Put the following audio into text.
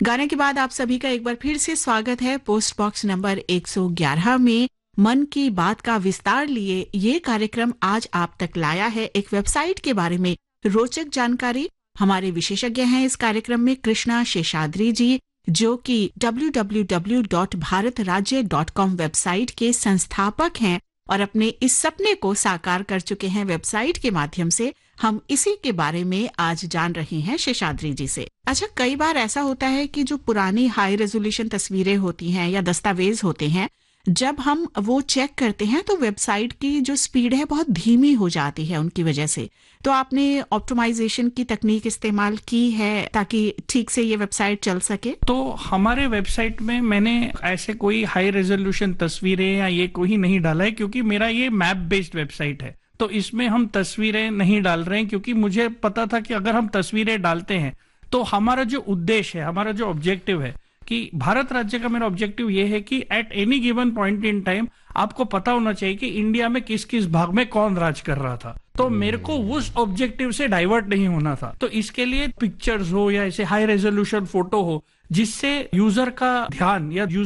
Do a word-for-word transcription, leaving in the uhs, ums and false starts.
गाने के बाद आप सभी का एक बार फिर से स्वागत है पोस्ट बॉक्स नंबर एक सौ ग्यारह में। मन की बात का विस्तार लिए ये कार्यक्रम आज आप तक लाया है एक वेबसाइट के बारे में रोचक जानकारी। हमारे विशेषज्ञ हैं इस कार्यक्रम में कृष्णा शेषाद्री जी, जो कि W W W dot Bharat राज्य डॉट कॉम वेबसाइट के संस्थापक हैं और अपने इस सपने को साकार कर चुके हैं वेबसाइट के माध्यम से। हम इसी के बारे में आज जान रहे हैं शेषाद्री जी से। अच्छा, कई बार ऐसा होता है कि जो पुरानी हाई रेजोल्यूशन तस्वीरें होती हैं या दस्तावेज होते हैं, जब हम वो चेक करते हैं तो वेबसाइट की जो स्पीड है बहुत धीमी हो जाती है उनकी वजह से। तो आपने ऑप्टिमाइजेशन की तकनीक इस्तेमाल की है ताकि ठीक से ये वेबसाइट चल सके? तो हमारे वेबसाइट में मैंने ऐसे कोई हाई रेजोल्यूशन तस्वीरें या ये कोई नहीं डाला है, क्योंकि मेरा ये मैप बेस्ड वेबसाइट है। तो इसमें हम तस्वीरें नहीं डाल रहे हैं, क्योंकि मुझे पता था कि अगर हम तस्वीरें डालते हैं तो हमारा जो उद्देश्य है, हमारा जो ऑब्जेक्टिव है, कि भारत राज्य का मेरा ऑब्जेक्टिव ये है कि at any given point in time आपको पता होना चाहिए कि इंडिया में किस किस भाग में कौन राज कर रहा था। तो मेरे को उस ऑब्जेक्टिव से डाइवर्ट नहीं होना था। तो इसके लिए पिक्चर्स हो या ऐसे हाई रेजोल्यूशन फोटो हो जिससे यूजर का ध्यान या